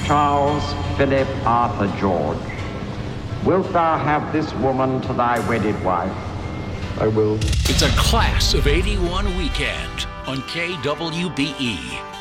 Charles Philip Arthur George, wilt thou have this woman to thy wedded wife? I will. It's a Class of '81 weekend on KWBE.